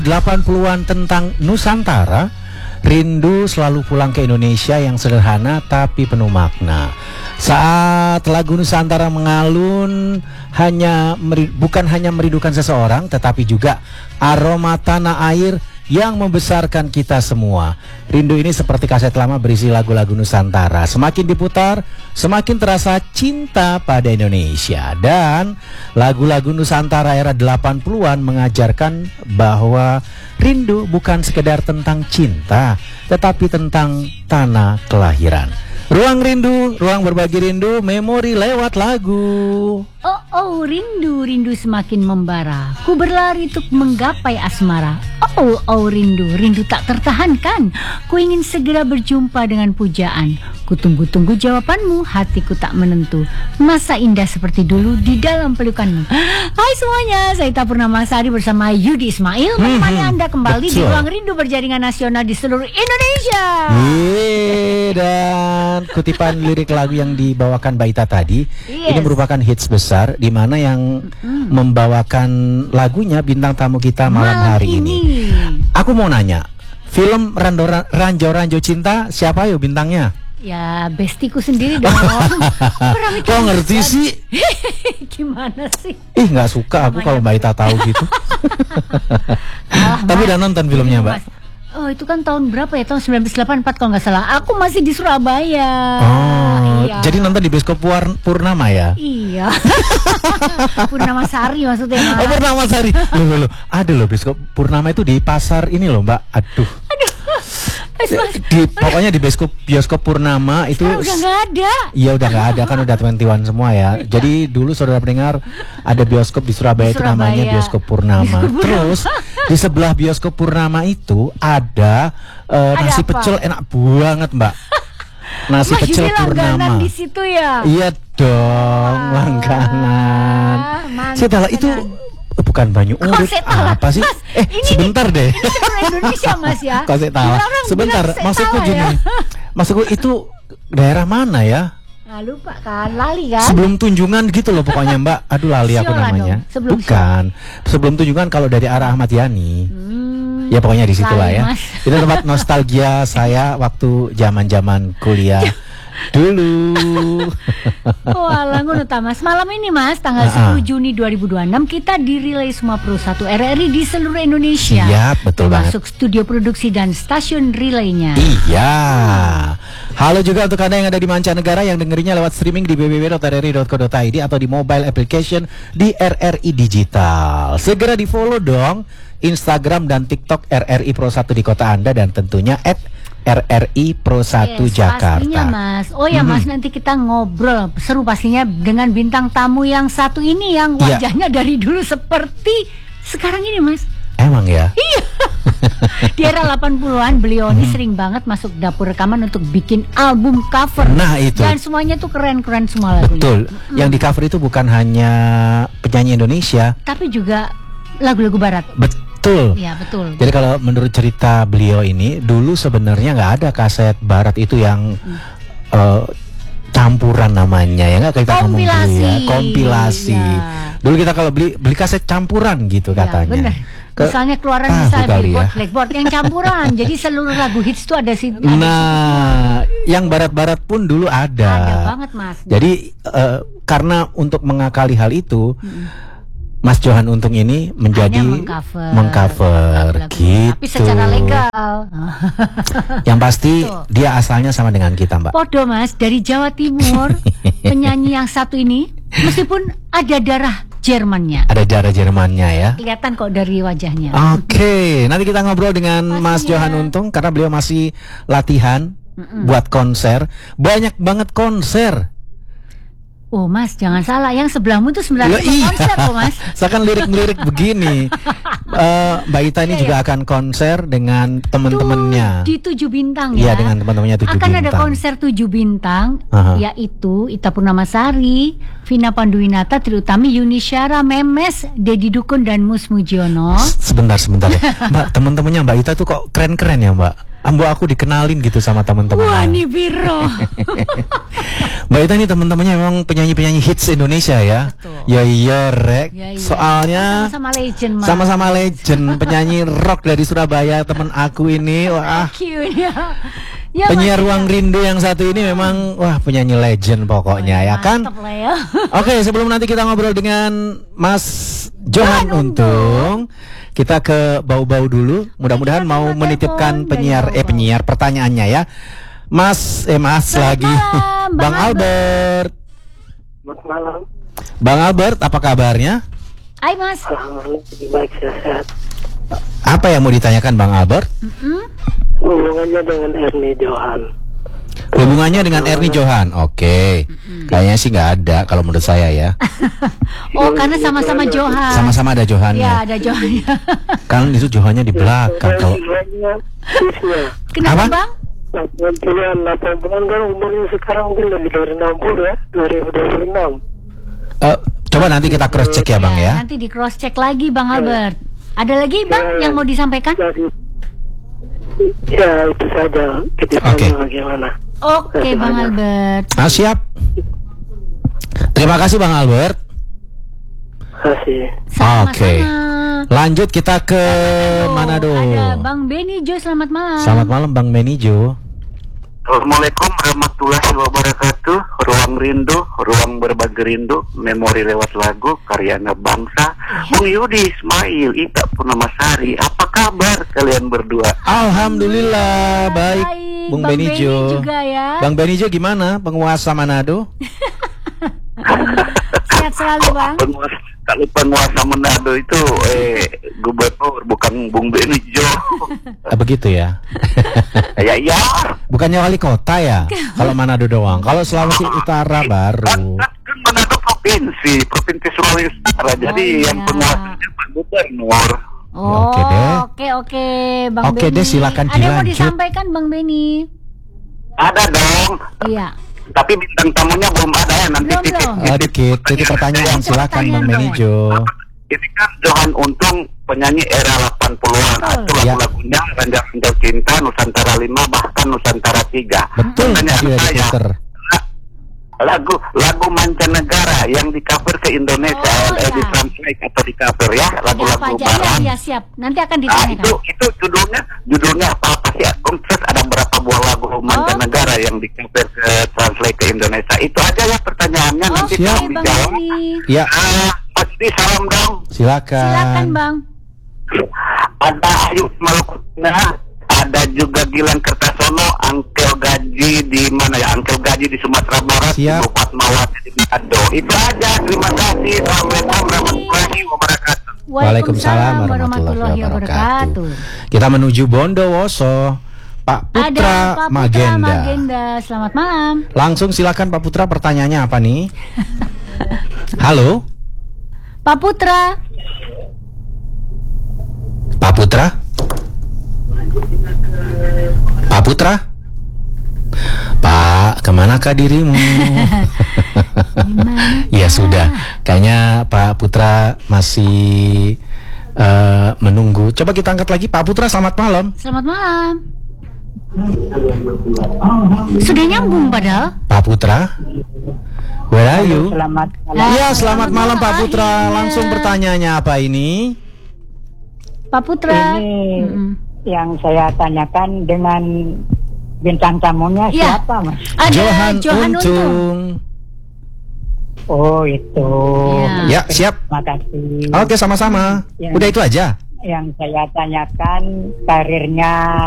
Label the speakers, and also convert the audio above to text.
Speaker 1: 80-an tentang Nusantara, rindu selalu pulang ke Indonesia yang sederhana tapi penuh makna. Saat lagu Nusantara mengalun, bukan hanya merindukan seseorang, tetapi juga aroma tanah air yang membesarkan kita semua. Rindu ini seperti kaset lama berisi lagu-lagu Nusantara. Semakin diputar, semakin terasa cinta pada Indonesia. Dan lagu-lagu Nusantara era 80-an mengajarkan bahwa rindu bukan sekedar tentang cinta, tetapi tentang tanah kelahiran. Ruang rindu, ruang berbagi rindu, memori lewat lagu.
Speaker 2: Oh, rindu semakin membara. Ku berlari untuk menggapai asmara. Oh, rindu tak tertahankan. Ku ingin segera berjumpa dengan pujaan. Ku tunggu-tunggu jawabanmu, hatiku tak menentu. Masa indah seperti dulu di dalam pelukanmu. Hai semuanya, saya Ita Purnamasari bersama Yudi Ismail menemani Anda kembali di Ruang Rindu Berjaringan Nasional di seluruh Indonesia.
Speaker 1: Dan kutipan lirik lagu yang dibawakan Mbak Ita tadi, ini merupakan hits besar, di mana yang membawakan lagunya bintang tamu kita malam hari ini. Aku mau nanya, film Ranjau Cinta siapa yuk bintangnya?
Speaker 2: Ya bestiku sendiri dong.
Speaker 1: Kok ngerti sih?
Speaker 2: Gimana sih?
Speaker 1: Nggak suka aku kalau Mbak Ita tahu gitu. Tapi udah nonton filmnya Mbak?
Speaker 2: Oh itu kan tahun berapa ya? Tahun 1984 kalau nggak salah. Aku masih di Surabaya.
Speaker 1: Oh iya. Jadi nonton di bioskop Purnama ya?
Speaker 2: Iya. Purnamasari maksudnya Mas.
Speaker 1: Oh Purnamasari. Loh. Ada loh bioskop Purnama itu di pasar ini loh Mbak. Aduh. Pokoknya di bioskop Purnama itu
Speaker 2: udah nggak ada.
Speaker 1: Iya udah nggak ada, kan udah 21 semua ya. Jadi dulu saudara pendengar ada bioskop di Surabaya itu namanya bioskop Purnama. Terus di sebelah bioskop Purnama itu ada nasi pecel enak banget Mbak. Nasi pecel Purnama.
Speaker 2: Di situ ya.
Speaker 1: Iya dong, langganan. Setelah itu bukan Banyu Urip, apa sih? Sebentar deh.
Speaker 2: Ini Indonesia Mas ya.
Speaker 1: Kok saya tahu. Sebentar, maksudku gini. Maksudku itu daerah mana ya?
Speaker 2: Nah, lupa kan, lali kan?
Speaker 1: Sebelum Tunjungan gitu loh pokoknya Mbak. Aduh lali aku namanya. Bukan. Sebelum Tunjungan kalau dari arah Ahmad Yani. Ya pokoknya di situ lah ya. Itu tempat nostalgia saya waktu zaman-zaman kuliah dulu.
Speaker 2: Alah ngono ta Mas. Malam ini Mas, tanggal 10 Juni 2026 kita di-relay semua Pro 1 RRI di seluruh Indonesia.
Speaker 1: Iya, betul banget.
Speaker 2: Termasuk studio produksi dan stasiun relaynya.
Speaker 1: Iya. Halo juga untuk Anda yang ada di mancanegara yang dengerinya lewat streaming di www.rri.co.id atau di mobile application di RRI Digital. Segera di-follow dong Instagram dan TikTok RRI Pro 1 di kota Anda dan tentunya @RRI Pro 1 Jakarta.
Speaker 2: Pastinya Mas. Oh ya Mas, nanti kita ngobrol seru pastinya dengan bintang tamu yang satu ini yang wajahnya dari dulu seperti sekarang ini Mas.
Speaker 1: Emang ya?
Speaker 2: Iya. Di era 80-an beliau ini sering banget masuk dapur rekaman untuk bikin album cover.
Speaker 1: Nah itu.
Speaker 2: Dan semuanya tuh keren-keren semua lagunya.
Speaker 1: Betul. Yang di cover itu bukan hanya penyanyi Indonesia, tapi
Speaker 2: juga lagu-lagu barat.
Speaker 1: Betul.
Speaker 2: Iya betul.
Speaker 1: Jadi kalau menurut cerita beliau ini, dulu sebenarnya nggak ada kaset barat itu yang campuran namanya ya, nggak kita ngomong dulu ya, kompilasi. Ya. Dulu kita kalau beli kaset campuran gitu katanya.
Speaker 2: Bener. Misalnya keluaran misalnya Blackboard yang campuran. Jadi seluruh lagu hits itu ada sih.
Speaker 1: Nah, yang barat-barat pun dulu ada.
Speaker 2: Ada banget Mas.
Speaker 1: Jadi karena untuk mengakali hal itu. Mas Johan Untung ini menjadi mengcover gitu.
Speaker 2: Tapi secara legal.
Speaker 1: Yang pasti dia asalnya sama dengan kita Mbak.
Speaker 2: Podo Mas, dari Jawa Timur. Penyanyi yang satu ini meskipun ada darah Jermannya.
Speaker 1: Ada darah Jermannya ya.
Speaker 2: Kelihatan kok dari wajahnya.
Speaker 1: Oke, nanti kita ngobrol dengan Mas Johan Untung karena beliau masih latihan buat konser. Banyak banget konser.
Speaker 2: Oh Mas, jangan salah, yang sebelahmu tuh 9 konser kok Mas.
Speaker 1: Seakan lirik-lirik begini. Mbak Ita ini juga akan konser dengan teman-temannya
Speaker 2: di 7 bintang
Speaker 1: Iya,
Speaker 2: ya.
Speaker 1: dengan teman-temannya 7 bintang.
Speaker 2: Akan ada konser 7 bintang, yaitu Ita Purnamasari, Vina Panduwinata, Tri Utami, Yuni Syara, Memes, Dedi Dukun dan Mus Mujiono.
Speaker 1: Sebentar ya. Mbak, teman-temannya Mbak Ita tuh kok keren-keren ya Mbak? ambo aku dikenalin gitu sama teman-teman.
Speaker 2: Wah, nih Biro.
Speaker 1: Mbak Ita ini teman-temannya memang penyanyi-penyanyi hits Indonesia ya.
Speaker 2: Betul.
Speaker 1: Ya iya rek.
Speaker 2: Ya, iya.
Speaker 1: Soalnya
Speaker 2: Sama-sama legend, Mas.
Speaker 1: sama-sama legend penyanyi rock dari Surabaya teman aku ini. Wah.
Speaker 2: Cute ya. Ya,
Speaker 1: Penyiar
Speaker 2: Mas,
Speaker 1: Ruang Rindu yang satu ini memang wah penyanyi legend pokoknya ya kan.
Speaker 2: mantap lah ya.
Speaker 1: Oke, sebelum nanti kita ngobrol dengan Mas Johan Untung, kita ke bau-bau dulu. Mudah-mudahan mau
Speaker 2: telepon
Speaker 1: menitipkan
Speaker 2: dari Bau-Bau.
Speaker 1: penyiar pertanyaannya ya. Mas
Speaker 2: Selamat
Speaker 1: lagi.
Speaker 2: malam,
Speaker 1: Bang Albert.
Speaker 3: Selamat malam.
Speaker 1: Bang Albert, apa kabarnya?
Speaker 2: Hai Mas.
Speaker 3: Baik, sehat.
Speaker 1: Apa yang mau ditanyakan Bang Albert?
Speaker 3: Hubungannya dengan Ernie Johan.
Speaker 1: Hubungannya dengan Ernie Johan. Oke. Kayaknya sih nggak ada kalau menurut saya ya.
Speaker 2: Oh, karena sama-sama Johan.
Speaker 1: Sama-sama ada Johannya.
Speaker 2: Ya, ada Johan.
Speaker 1: Kan itu Johannya di belakang kalau.
Speaker 2: Kenapa,
Speaker 1: Apa?
Speaker 2: Bang?
Speaker 3: 8 bulan kan umurnya sekarang mungkin lebih dari 60 ya, 2026.
Speaker 1: Coba nanti kita cross check ya Bang ya.
Speaker 2: Nanti di cross check lagi Bang Albert. Ada lagi Bang yang mau disampaikan?
Speaker 3: Ya, itu saja. Kita
Speaker 1: Oke.
Speaker 3: bagaimana.
Speaker 2: Oke, Bang Albert.
Speaker 1: Siap. Terima kasih Bang Albert.
Speaker 3: Kasih.
Speaker 2: Sama-sama.
Speaker 1: Oke. Lanjut kita ke Manado.
Speaker 2: Ada Bang Benny Jo, selamat malam.
Speaker 1: Selamat malam Bang Benijo.
Speaker 4: Assalamualaikum warahmatullahi wabarakatuh. Ruang Rindu, ruang berbagi rindu, memori lewat lagu, karyana bangsa. Bung Yudi Ismail, Ita Purnamasari, apa kabar kalian berdua?
Speaker 1: Alhamdulillah baik Bung
Speaker 2: Bang
Speaker 1: Benijo.
Speaker 2: Benny juga ya.
Speaker 1: Bang Benijo gimana penguasa Manado?
Speaker 2: Sehat selalu Bang.
Speaker 4: Kalau penguasa Manado itu gubernur, bukan Bung Benijo.
Speaker 1: Begitu ya.
Speaker 4: Ya.
Speaker 1: Bukannya wali kota ya? Kalau Manado doang. Kalau Sulawesi Utara baru.
Speaker 4: Kan Manado provinsi Sulawesi Utara. Jadi
Speaker 2: iya.
Speaker 4: yang penguasanya Pak Gubernur.
Speaker 2: Oh,
Speaker 1: oke deh.
Speaker 2: Oke, Bang
Speaker 1: Oke
Speaker 2: Benny.
Speaker 1: deh, silakan
Speaker 2: Ada yang mau
Speaker 1: dilanjut.
Speaker 2: disampaikan Bang Benny?
Speaker 4: Ada dong.
Speaker 2: Iya.
Speaker 4: Tapi bintang tamunya belum ada ya, nanti
Speaker 2: Belum,
Speaker 4: titip.
Speaker 2: belum.
Speaker 1: Dikit pertanyaan silakan Bang Benijo.
Speaker 4: Ini kan Johan Untung, penyanyi era 80-an. Itu
Speaker 1: Ya.
Speaker 4: lagu-lagunya Ranjang Cinta, Nusantara 5, bahkan Nusantara 3.
Speaker 1: Betul
Speaker 4: Pertanyaan
Speaker 1: tadi ada
Speaker 4: saya,
Speaker 1: Twitter.
Speaker 4: lagu mancanegara yang di cover ke Indonesia,
Speaker 2: Oh, ya.
Speaker 4: di translate atau di cover ya,
Speaker 2: Ada apa
Speaker 4: lagu-lagu
Speaker 2: aja?
Speaker 4: barat.
Speaker 2: Iya, siap. Nanti akan
Speaker 4: Nah,
Speaker 2: ditanyakan.
Speaker 4: itu judulnya apa sih? Terus ada berapa buah lagu mancanegara yang di cover ke translate ke Indonesia? Itu aja ya pertanyaannya, nanti
Speaker 2: Oke,
Speaker 4: tolong
Speaker 2: Bang
Speaker 4: dijawab.
Speaker 2: Benny.
Speaker 1: Ya,
Speaker 4: Pasti salam dong.
Speaker 2: Silakan, Bang.
Speaker 4: Ada Ayu Malukuna, ada juga Gilang Kertasono, Angkel Gaji di mana ya? Angkel Gaji di Sumatera Barat,
Speaker 1: Siap.
Speaker 4: Ibu Fatmawati di Manado. Itu aja. Terima kasih. Assalamualaikum warahmatullahi wabarakatuh.
Speaker 1: Waalaikumsalam warahmatullahi wabarakatuh. Kita menuju Bondowoso. Pak
Speaker 2: Ada
Speaker 1: Putra
Speaker 2: Pak Putra
Speaker 1: Magenda.
Speaker 2: Magenda. Selamat malam.
Speaker 1: Langsung silakan Pak Putra, pertanyaannya apa nih? Halo,
Speaker 2: Pak Putra.
Speaker 1: Pak Putra. Pak Putra. Pak, kemanakah dirimu? Ya sudah, kayaknya Pak Putra masih menunggu. Coba kita angkat lagi. Pak Putra, selamat malam.
Speaker 2: Selamat malam. Sudah nyambung padahal.
Speaker 1: Pak Putra, where are you?
Speaker 3: Selamat
Speaker 1: Iya, selamat malam Pak Putra.
Speaker 2: Akhirnya.
Speaker 1: Langsung pertanyaannya apa ini?
Speaker 2: Pak Putra.
Speaker 3: Ini
Speaker 2: Mm-mm.
Speaker 3: yang saya tanyakan dengan bintang tamunya
Speaker 2: Iya.
Speaker 3: siapa, Mas?
Speaker 2: Ada
Speaker 1: Johan
Speaker 2: Johan Untung.
Speaker 1: Untung.
Speaker 3: Oh, itu.
Speaker 1: Ya, siap.
Speaker 3: Terima kasih.
Speaker 1: Oke, sama-sama.
Speaker 3: Ya.
Speaker 1: Udah itu aja.
Speaker 3: Yang saya tanyakan karirnya